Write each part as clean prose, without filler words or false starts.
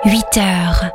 8h.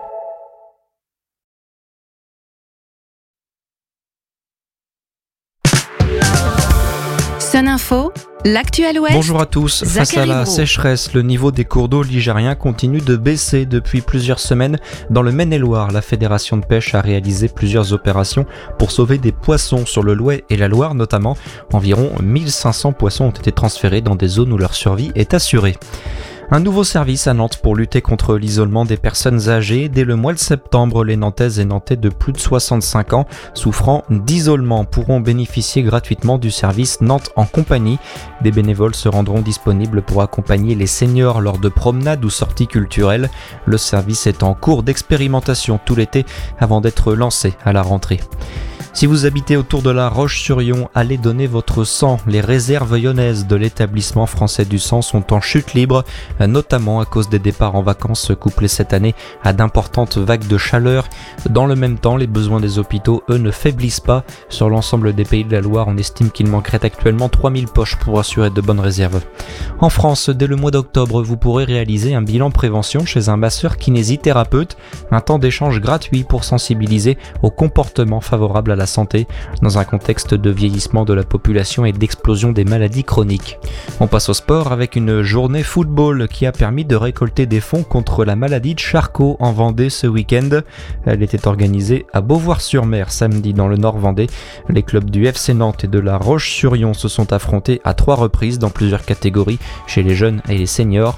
Sun Info, l'actuel ouest. Bonjour à tous. Face à la sécheresse, le niveau des cours d'eau ligériens continue de baisser depuis plusieurs semaines. Dans le Maine-et-Loire, la Fédération de pêche a réalisé plusieurs opérations pour sauver des poissons sur le Louet et la Loire notamment. Environ 1500 poissons ont été transférés dans des zones où leur survie est assurée. Un nouveau service à Nantes pour lutter contre l'isolement des personnes âgées. Dès le mois de septembre, les Nantaises et Nantais de plus de 65 ans souffrant d'isolement pourront bénéficier gratuitement du service Nantes en compagnie. Des bénévoles se rendront disponibles pour accompagner les seniors lors de promenades ou sorties culturelles. Le service est en cours d'expérimentation tout l'été avant d'être lancé à la rentrée. Si vous habitez autour de la Roche-sur-Yon, allez donner votre sang. Les réserves lyonnaises de l'établissement français du sang sont en chute libre, notamment à cause des départs en vacances couplés cette année à d'importantes vagues de chaleur. Dans le même temps, les besoins des hôpitaux, eux, ne faiblissent pas. Sur l'ensemble des pays de la Loire, on estime qu'il manquerait actuellement 3000 poches pour assurer de bonnes réserves. En France, dès le mois d'octobre, vous pourrez réaliser un bilan prévention chez un masseur kinésithérapeute, un temps d'échange gratuit pour sensibiliser au comportement favorable à la santé dans un contexte de vieillissement de la population et d'explosion des maladies chroniques. On passe au sport avec une journée football qui a permis de récolter des fonds contre la maladie de Charcot en Vendée ce week-end. Elle était organisée à Beauvoir-sur-Mer samedi dans le Nord Vendée. Les clubs du FC Nantes et de la Roche-sur-Yon se sont affrontés à 3 reprises dans plusieurs catégories chez les jeunes et les seniors.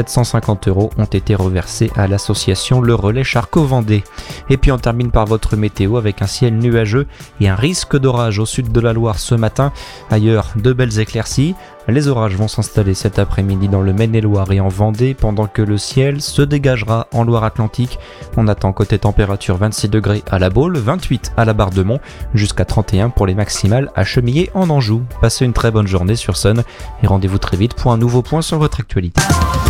750 € ont été reversés à l'association Le Relais Charcot Vendée. Et puis on termine par votre météo avec un ciel nuageux et un risque d'orage au sud de la Loire ce matin. Ailleurs, de belles éclaircies. Les orages vont s'installer cet après-midi dans le Maine-et-Loire et en Vendée pendant que le ciel se dégagera en Loire-Atlantique. On attend côté température 26 degrés à La Baule, 28 à la Barre-de-Mont, jusqu'à 31 pour les maximales à Chemillé en Anjou. Passez une très bonne journée sur Sun et rendez-vous très vite pour un nouveau point sur votre actualité.